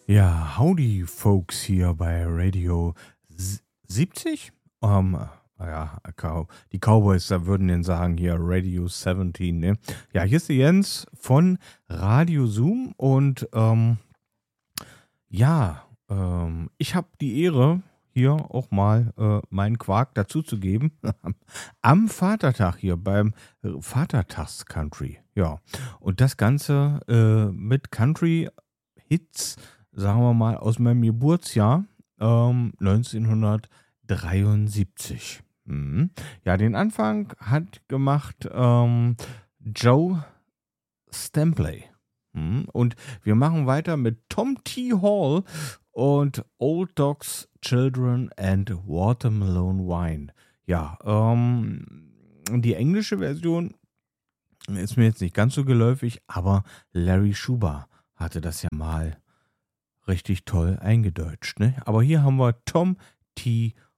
Ja, howdy Folks hier bei Radio 70. Die Cowboys, da würden den sagen hier Radio 17, ne? Ja, hier ist der Jens von Radio Zoom und ich habe die Ehre, hier auch mal meinen Quark dazu zu geben. Am Vatertag hier beim Vatertags-Country. Ja, und das Ganze mit Country-Hits, sagen wir mal, aus meinem Geburtsjahr 1973. Ja, den Anfang hat gemacht Joe Stampley. Und wir machen weiter mit Tom T. Hall und Old Dogs, Children and Watermelon Wine. Ja, die englische Version ist mir jetzt nicht ganz so geläufig, aber Larry Schuber hatte das ja mal richtig toll eingedeutscht. Ne? Aber hier haben wir Tom T.